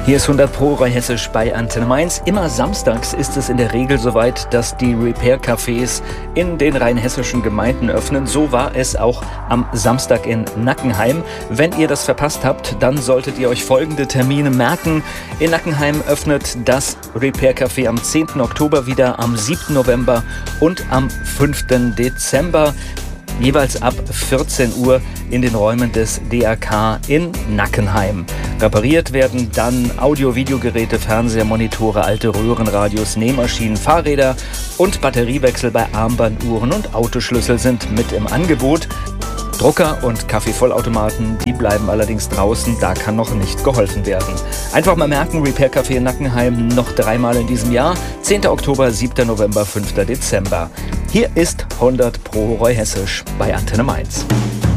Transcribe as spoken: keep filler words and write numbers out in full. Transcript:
Hier ist hundert Pro Roy Hessisch bei Antenne Mainz. Immer samstags ist es in der Regel soweit, dass die Repair-Cafés in den rheinhessischen Gemeinden öffnen. So war es auch am Samstag in Nackenheim. Wenn ihr das verpasst habt, dann solltet ihr euch folgende Termine merken. In Nackenheim öffnet das Repair-Café am zehnten Oktober wieder, am siebten November und am fünften Dezember. Jeweils ab vierzehn Uhr in den Räumen des D A K in Nackenheim. Repariert werden dann Audio-Videogeräte, Fernseher, Monitore, alte Röhrenradios, Nähmaschinen, Fahrräder und Batteriewechsel bei Armbanduhren und Autoschlüssel sind mit im Angebot. Drucker und Kaffeevollautomaten, die bleiben allerdings draußen, da kann noch nicht geholfen werden. Einfach mal merken, Repair Café in Nackenheim noch dreimal in diesem Jahr, zehnten Oktober, siebten November, fünften Dezember. Hier ist hundert Pro Roy Hessisch bei Antenne Mainz.